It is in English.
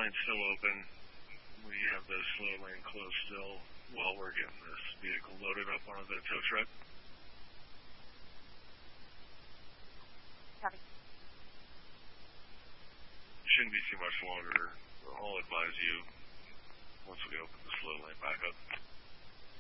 lane still open. We have the slow lane closed still while we're getting this vehicle loaded up onto the tow truck. Copy. Shouldn't be too much longer. I'll advise you once we open the slow lane back up.